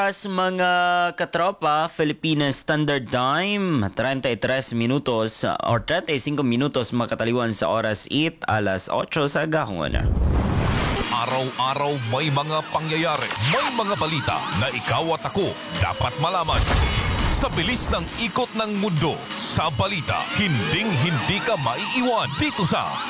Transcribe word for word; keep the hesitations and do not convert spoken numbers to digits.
oras mga katropa, Philippine Standard Time, thirty-tres minutos or thirty-five minutos makataliwan sa oras eight, alas eight sa gahon. Araw-araw may mga pangyayari, may mga balita na ikaw at ako dapat malaman. Sa bilis ng ikot ng mundo, sa balita, hinding-hindi ka maiiwan dito sa